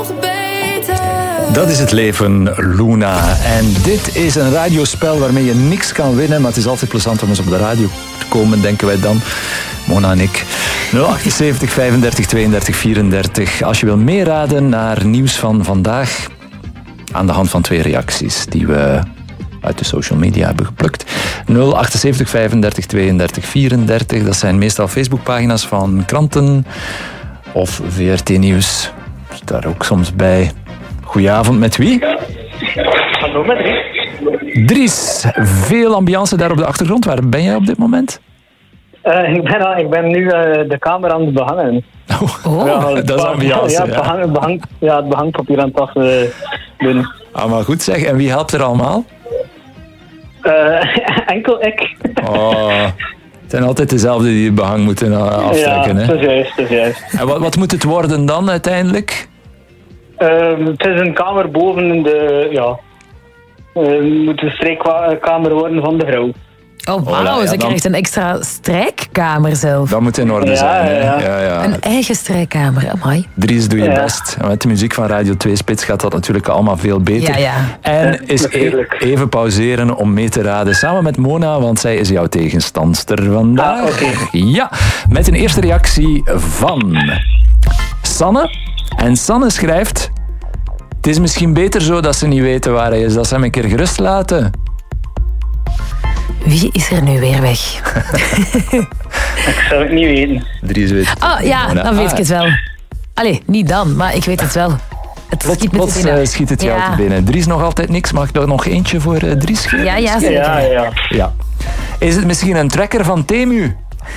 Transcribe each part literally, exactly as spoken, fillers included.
Dat is het leven, Luna. En dit is een radiospel waarmee je niks kan winnen, maar het is altijd plezant om eens op de radio te komen, denken wij dan. Mona en ik. nul achtenzeventig, vijfendertig, tweeëndertig, vierendertig. Als je wil meeraden naar nieuws van vandaag, aan de hand van twee reacties die we uit de social media hebben geplukt. nul achtenzeventig, vijfendertig, tweeëndertig, vierendertig. Dat zijn meestal Facebookpagina's van kranten of V R T Nieuws. Is daar ook soms bij. Goedenavond, met wie? Hallo, met Dries. Dries, veel ambiance daar op de achtergrond. Waar ben jij op dit moment? Uh, ik, ben, ik ben nu uh, de kamer aan het behangen. Oh, ja, dat is ambiance. Ja, het, ja. Behang, behang, ja, het behangpapier aan het af uh, doen. Ah, maar goed zeg. En wie helpt er allemaal? Uh, enkel ik. Oh, het zijn altijd dezelfde die het behang moeten uh, aftrekken. Ja, dat is juist, dat is juist. En wat, wat moet het worden dan uiteindelijk? Uh, het is een kamer boven in de... Ja, uh, moet een strijkkamer worden van de vrouw. Oh, wauw, oh, ja, ze dan... krijgt een extra strijkkamer zelf. Dat moet in orde ja, zijn. Hè? Ja. Ja, ja. Een eigen strijkkamer, amai. Dries, doe je ja. best. En met de muziek van Radio twee Spits gaat dat natuurlijk allemaal veel beter. Ja, ja. En is e- even pauzeren om mee te raden samen met Mona, want zij is jouw tegenstandster vandaag. Ah, okay. Ja, met een eerste reactie van Sanne. En Sanne schrijft: het is misschien beter zo dat ze niet weten waar hij is, dat ze hem een keer gerust laten. Wie is er nu weer weg? Ik zou het niet weten. Dries weet het. Oh ja, Mona. dan weet Ah, ik het wel. Allee, niet dan, maar ik weet het wel. Het Plots, schiet me plots te binnen. uh, schiet het jou Ja. te binnen. Dries nog altijd niks. Mag ik er nog eentje voor uh, Dries geven? Ja, ja, zeker. Ja, ja. Ja. Is het misschien een tracker van Temu?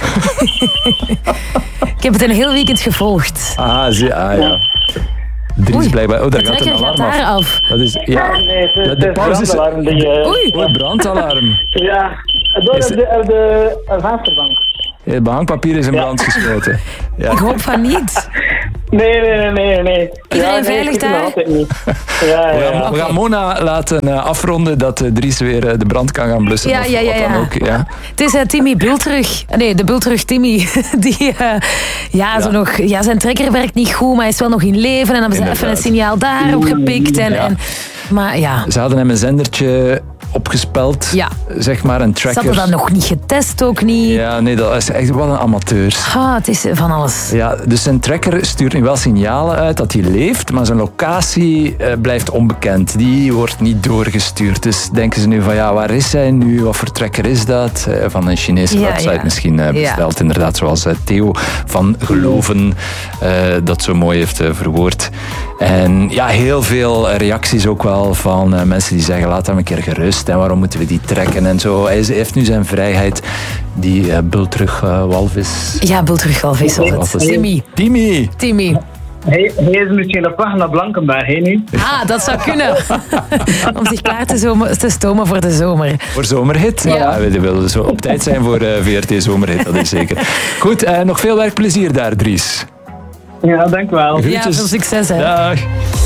Ik heb het een heel weekend gevolgd. Ah, zie, ah ja. Dries Oei, blijkbaar. Oh, daar de gaat een trekker alarm gaat daar af. af. Dat is, ja. Nee, het is, De het is pauze is- brandalarm die... Uh, Oei. Oh, brandalarm. Ja, door Is op de, op de uh, vensterbank. Het behangpapier is in brand geschoten. Ja. Ik hoop van niet. Nee, nee, nee, nee. nee. Iedereen ja, nee, veilig ik weet het daar? nog altijd niet. Ja, ja, We ja. gaan, we gaan Mona laten uh, afronden dat uh, Dries weer uh, de brand kan gaan blussen. Ja, of ja, ja, wat dan ja. ook. Ja. Het is uh, Timmy Bultrug. Nee, de Bultrug Timmy. Die, uh, ja, Ja. Zo nog, ja, zijn trekker werkt niet goed, maar hij is wel nog in leven. En dan hebben ze Inderdaad. even een signaal daarop gepikt. En, Ja. en, maar ja, Ze hadden hem een zendertje opgespeld. Ja. Zeg maar een ze tracker. hadden dat nog niet getest, ook niet. Ja, nee, dat is echt wel een amateur. Ah, het is van alles. Ja, dus zijn tracker stuurt nu wel signalen uit dat hij leeft, maar zijn locatie uh, blijft onbekend. Die wordt niet doorgestuurd. Dus denken ze nu van, ja, waar is hij nu? Wat voor tracker is dat? Uh, van een Chinese Ja, website ja. misschien uh, besteld. Ja. Inderdaad, zoals uh, Theo van Geloven uh, dat zo mooi heeft uh, verwoord. En ja, heel veel reacties ook wel van uh, mensen die zeggen, laat hem een keer gerust. En waarom moeten we die trekken en zo. Hij is- heeft nu zijn vrijheid. Die uh, bultrug uh, walvis. Ja, Bultrug walvis was Walvis. het. Timmy. Timmy! Timmy. Hij, hij is misschien op weg naar Blankenberg, hè, nu? Ah, dat zou kunnen. Om zich klaar te, zomer, te stomen voor de zomer. Voor zomerhit? Ja. Ja, we willen zo op tijd zijn voor uh, V R T Zomerhit, dat is zeker. Goed, uh, nog veel werkplezier daar, Dries. Ja, dank wel. Ja, Groetjes. veel succes, hè. Dag.